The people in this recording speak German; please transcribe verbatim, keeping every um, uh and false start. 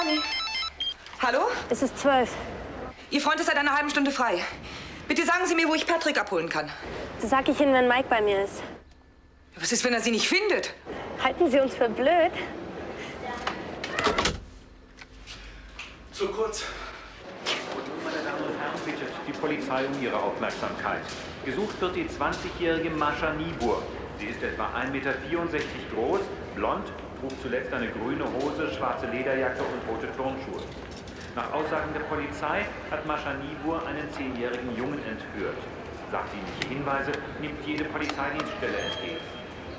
Conny. Hallo? Es ist zwölf. Ihr Freund ist seit einer halben Stunde frei. Bitte sagen Sie mir, wo ich Patrick abholen kann. Das sag ich Ihnen, wenn Mike bei mir ist. Was ist, wenn er Sie nicht findet? Halten Sie uns für blöd? Zu kurz. Und nun, meine Damen und Herren, bittet die Polizei um Ihre Aufmerksamkeit. Gesucht wird die zwanzigjährige Mascha Niebuhr. Sie ist etwa ein Meter vierundsechzig groß, blond, trug zuletzt eine grüne Hose, schwarze Lederjacke und rote Turnschuhe. Nach Aussagen der Polizei hat Mascha Niebuhr einen zehnjährigen Jungen entführt. Sachdienliche Hinweise nimmt jede Polizeidienststelle entgegen.